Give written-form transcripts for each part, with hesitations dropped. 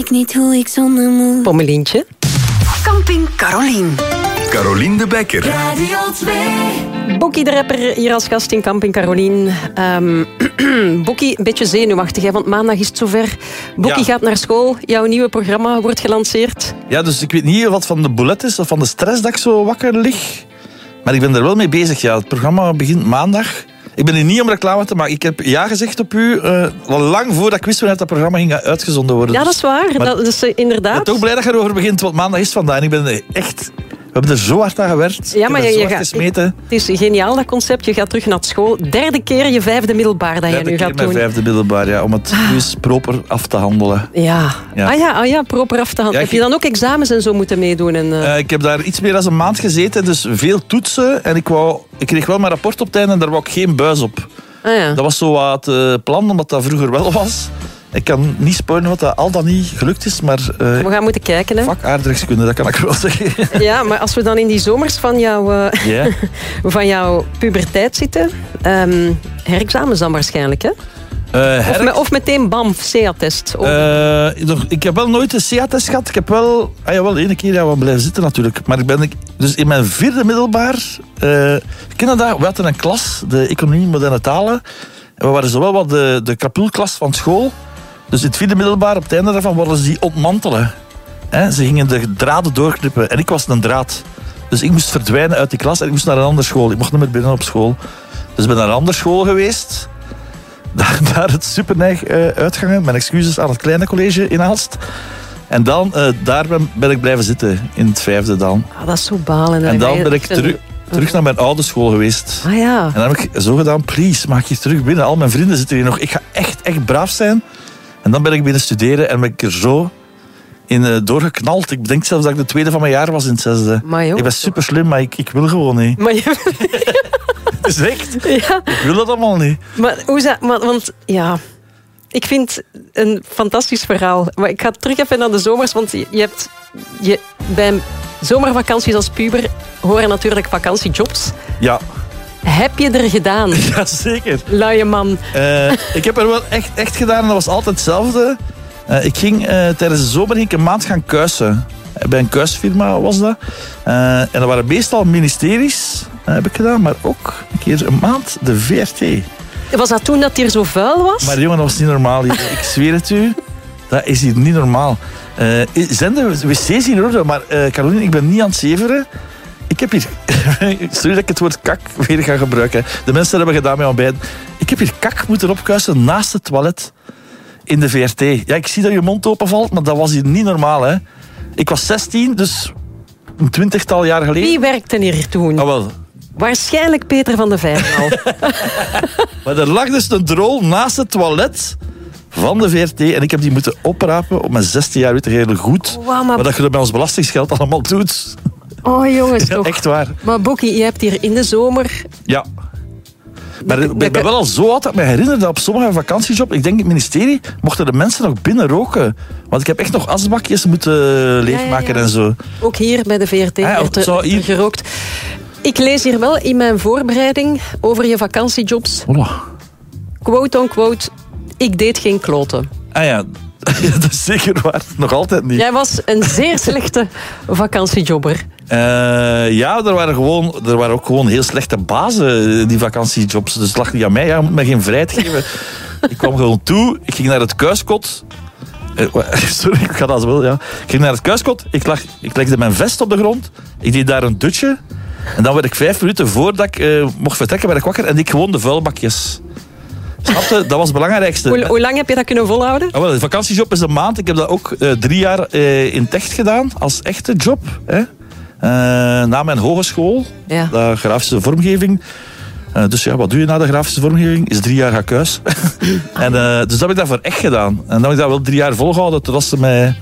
ik niet hoe ik zonder moet. Pommelientje. Camping Carolien. Carolien de Bekker. Radio 2. Boekie de rapper hier als gast in Camping Carolien. Boekie, een beetje zenuwachtig, hè, want maandag is het zover. Boekie gaat naar school. Jouw nieuwe programma wordt gelanceerd. Ja, dus ik weet niet wat van de boulet is of van de stress dat ik zo wakker lig. Maar ik ben er wel mee bezig. Ja. Het programma begint maandag. Ik ben hier niet om reclame te maken. Ik heb ja gezegd op u, al lang voordat ik wist wanneer dat programma ging uitgezonden worden. Ja, dat is waar. Maar Dat is inderdaad. Ik ben toch blij dat je erover begint, want maandag is het vandaag. En ik ben echt... We hebben er zo hard aan gewerkt. Ja, maar je gaat gesmeten. Het is geniaal, dat concept. Je gaat terug naar school. Derde keer je 5e middelbaar dat je nu gaat doen. Mijn 5e middelbaar, ja, om het dus proper af te handelen. Ja. Ja. Ah ja, proper af te handelen. Ja, heb je dan ook examens en zo moeten meedoen? En, ik heb daar iets meer dan een maand gezeten, dus veel toetsen. En ik kreeg wel mijn rapport op het einde en daar wou ik geen buis op. Ah, ja. Dat was zo wat het plan, omdat dat vroeger wel was. Ik kan niet spoilen wat dat al dan niet gelukt is, maar... We gaan moeten kijken, hè. Vak aardrijkskunde, dat kan ik wel zeggen. Ja, maar als we dan in die zomers van jouw puberteit zitten... herexamens dan waarschijnlijk, hè? Of meteen bam, CA-test. Ik heb wel nooit een CA-test gehad. Ik heb wel... jawel, 1 keer wel blijven zitten natuurlijk. Maar dus in mijn 4e middelbaar... we hadden een klas, de economie moderne talen. En we waren zowel wat de krapulklas van school... Dus in het 4e middelbaar, op het einde daarvan, wilden ze die ontmantelen. Ze gingen de draden doorknippen. En ik was een draad. Dus ik moest verdwijnen uit die klas en ik moest naar een andere school. Ik mocht niet meer binnen op school. Dus ik ben naar een andere school geweest. Daar het superneig uitgangen. Mijn excuses aan het kleine college in Aalst. En dan, daar ben ik blijven zitten. In het 5e dan. Dat is zo balen. En dan ben ik terug naar mijn oude school geweest. Ah ja. En dan heb ik zo gedaan, please, maak je terug binnen. Al mijn vrienden zitten hier nog. Ik ga echt braaf zijn. En dan ben ik binnen studeren en ben ik er zo in doorgeknald. Ik denk zelfs dat ik de 2e van mijn jaar was in het 6e. Ik ben super slim, maar ik wil gewoon niet. Maar Het is echt. Ja. Ik wil dat allemaal niet. Maar hoe is dat? Want ja, ik vind het een fantastisch verhaal. Maar ik ga terug even naar de zomers, want bij zomervakanties als puber horen natuurlijk vakantiejobs. Ja. Heb je er gedaan? Ja, zeker. Luie man. Ik heb er wel echt gedaan en dat was altijd hetzelfde. Ik ging tijdens de zomer een maand gaan kuisen. Bij een kuisfirma was dat. En dat waren meestal ministeries, heb ik gedaan, maar ook een keer een maand de VRT. Was dat toen dat het hier zo vuil was? Maar jongen, dat was niet normaal. Ik zweer het u, dat is hier niet normaal. Zijn de wc's hier in orde? Maar Caroline, ik ben niet aan het zeveren. Ik heb hier... Sorry dat ik het woord kak weer ga gebruiken. De mensen hebben gedaan met ontbijt. Ik heb hier kak moeten opkuisen naast het toilet in de VRT. Ja, ik zie dat je mond openvalt, maar dat was hier niet normaal, hè. Ik was 16, dus een 20-tal jaar geleden. Wie werkte hier toen? Ah, wel. Waarschijnlijk Peter van de Vijftal. Maar er lag dus een drol naast het toilet van de VRT en ik heb die moeten oprapen op mijn 16 jaar, weet je heel goed. Wow, maar dat je dat met ons belastingsgeld allemaal doet. Oh jongens, toch. Echt waar. Maar Boekie, je hebt hier in de zomer... Ja. Maar ik ben wel al zo oud dat ik me herinner dat op sommige vakantiejobs, ik denk het ministerie, mochten de mensen nog binnen roken. Want ik heb echt nog asbakjes moeten leegmaken en zo. Ook hier bij de VRT werd er gerookt. Ik lees hier wel in mijn voorbereiding over je vakantiejobs. Voilà. Quote on quote, ik deed geen kloten. Ah ja, dat is zeker waar. Nog altijd niet. Jij was een zeer slechte vakantiejobber. Ja, er waren ook gewoon heel slechte bazen, die vakantiejobs. Dus het lag niet aan mij. Ja, je moet me geen vrijheid geven. Ik kwam gewoon toe. Ik ging naar het kuiskot. Sorry, ik ga dat wel, ja. Ik ging naar het kuiskot. Ik legde mijn vest op de grond. Ik deed daar een dutje. En dan werd ik 5 minuten voordat ik mocht vertrekken, werd ik wakker en deed ik gewoon de vuilbakjes. Snapte? Dat was het belangrijkste. Hoe lang heb je dat kunnen volhouden? De vakantiejob is een maand. Ik heb dat ook 3 jaar in het echt gedaan, als echte job. Na mijn hogeschool, de grafische vormgeving. Dus ja, wat doe je na de grafische vormgeving? Is 3 jaar gaan kuis. Dus dat heb ik daarvoor echt gedaan. En dan heb ik dat wel 3 jaar volgehouden, totdat ze mij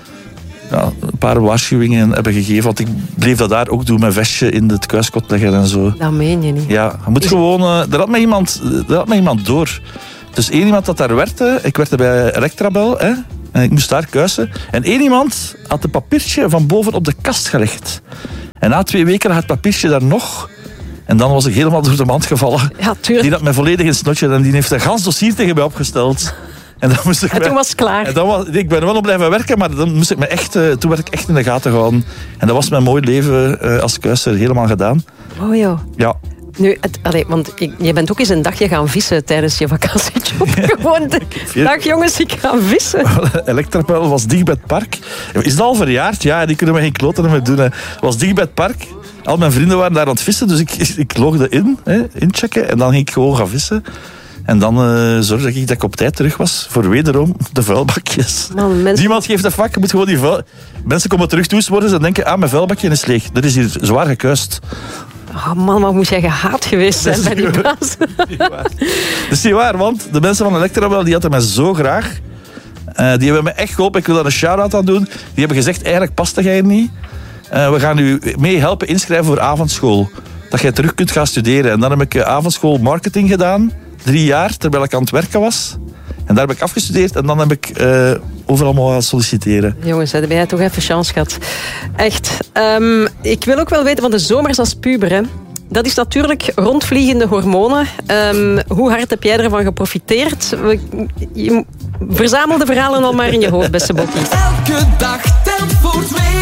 een paar waarschuwingen hebben gegeven. Want ik bleef dat daar ook doen, mijn vestje in het kuiskot leggen en zo. Dat meen je niet. Ja, je moet gewoon... Er had me iemand door. Dus één iemand dat daar werkte, ik werkte bij Electrabel, en ik moest daar kuisen. En één iemand had een papiertje van boven op de kast gelegd. En na 2 weken had het papiertje daar nog. En dan was ik helemaal door de mand gevallen. Ja, tuurlijk. Die had mij volledig in het snotje en die heeft een gans dossier tegen mij opgesteld. En dan moest ik En toen was het klaar. En ik ben er wel op blijven werken, maar dan moest ik me echt, toen werd ik echt in de gaten gehouden. En dat was mijn mooi leven als kuiser helemaal gedaan. Oh joh. Ja. Nu, want je bent ook eens een dagje gaan vissen tijdens je vakantiejob. Gewoon, dag jongens, ik ga vissen. Elektrapel was dicht bij het park. Is dat al verjaard? Ja, die kunnen me geen kloten meer doen. Het was dicht bij het park. Al mijn vrienden waren daar aan het vissen, dus ik logde inchecken en dan ging ik gewoon gaan vissen. En dan zorgde ik dat ik op tijd terug was voor wederom de vuilbakjes. Man, Niemand geeft een vak, je moet gewoon die vuil... Mensen komen terug toevallig en denken, mijn vuilbakje is leeg. Er is hier zwaar gekuist. Oh man, wat moet jij gehaat geweest zijn bij die baas? Dat is niet waar, want de mensen van Electrabel die hadden mij zo graag. Die hebben me echt geholpen. Ik wil daar een shout-out aan doen. Die hebben gezegd, eigenlijk past jij hier niet. We gaan u mee helpen inschrijven voor avondschool. Dat jij terug kunt gaan studeren. En dan heb ik avondschool marketing gedaan. 3 jaar, terwijl ik aan het werken was. En daar heb ik afgestudeerd. En dan heb ik overal mogen solliciteren. Jongens, heb jij toch even chance gehad. Echt. Ik wil ook wel weten van de zomers als puber. Hè. Dat is natuurlijk rondvliegende hormonen. Hoe hard heb jij ervan geprofiteerd? Verzamel de verhalen al maar in je hoofd, beste Bokkie. Elke dag telt voor 2.